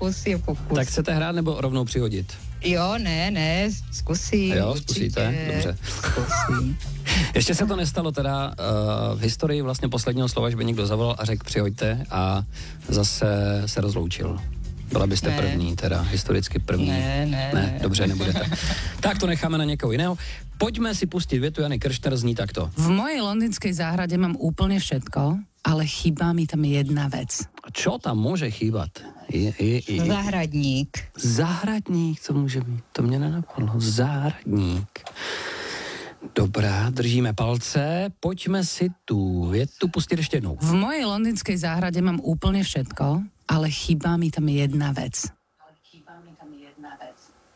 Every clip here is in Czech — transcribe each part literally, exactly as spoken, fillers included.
pokus je pokus. Tak chcete hrát nebo rovnou přihodit? Jo, ne, ne, zkusím. Jo, zkusíte? Určitě. Dobře. Zkusím. Ještě se to nestalo teda uh, v historii vlastně posledního slova, že by někdo zavolal a řekl přihoďte a zase se rozloučil. Byla byste ne. první, teda historicky první. Ne, ne, ne. ne. Dobře, nebudete. Tak to necháme na někoho jiného. Pojďme si pustit větu Jany Kiršner, zní takto. V mojej londýnskej záhrade mám úplne všetko, ale chýba mi tam jedna vec. Čo tam může chýbat? Je, je, je, Zahradník. Zahradník, to může být. To mě nenapadlo. Zahradník. Dobrá, držíme palce. Pojďme si tu větu pustit ještě jednou. V mojej londýnskej záhrade mám úplne všetko, ale chýba mi tam jedna vec. Ale chýba mi tam jedna vec.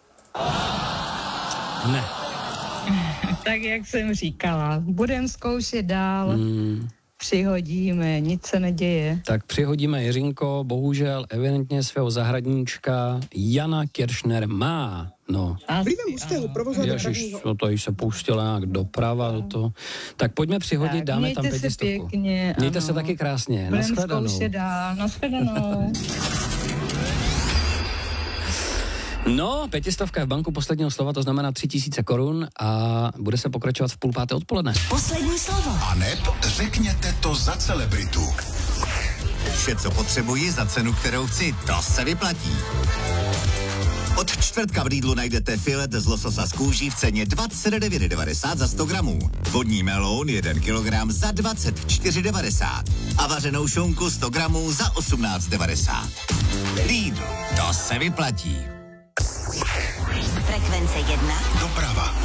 Ne. Tak jak jsem říkala, budem zkoušet dál, Hmm. přihodíme, nic se neděje. Tak přihodíme Jiřinko, bohužel evidentně svého zahradníčka Jana Kiršner má. No. Vlivem hustého provozu Ježiš, to tady se pustila nějak doprava do toho. Tak pojďme přihodit, Tak, dáme tam mějte se pětistovku. pěkně, Mějte ano. se taky krásně. Budem Nashledanou. zkoušet dál, nashledanou. No, pětistovka je v banku posledního slova, to znamená tři tisíce korun a bude se pokračovat v půl páté odpoledne. Poslední slovo. A neb řekněte to za celebritu. Vše, co potřebuji za cenu, kterou chci, to se vyplatí. Od čtvrtka v Lidlu najdete filet z lososa z kůží v ceně dvacet devět devadesát za sto gramů. Vodní meloun jeden kilogram za dvacet čtyři devadesát. A vařenou šunku sto gramů za osmnáct devadesát. Lidl, to se vyplatí. Frekvence jedna. Doprava.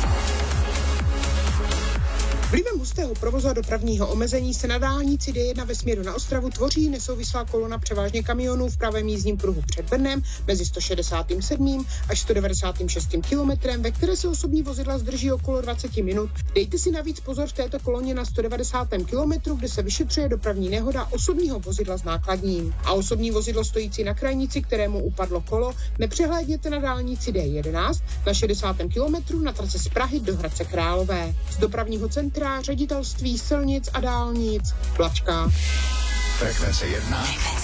Vlivem hustého provozu a dopravního omezení se na dálnici D jedna ve směru na Ostravu tvoří nesouvislá kolona převážně kamionů v pravém jízdním pruhu před Brnem mezi sto šedesát sedm až sto devadesát šest kilometrem, ve které se osobní vozidla zdrží okolo dvacet minut. Dejte si navíc pozor v této koloně na sto devadesátém kilometru, kde se vyšetřuje dopravní nehoda osobního vozidla s nákladním. A osobní vozidlo stojící na krajnici, kterému upadlo kolo, nepřehlédněte na dálnici D jedenáct na šedesátém kilometru na trase z Prahy do Hradce Králové. Z dopravního centra Ředitelství silnic a dálnic Plačka. Frekvence jedna. Frekvence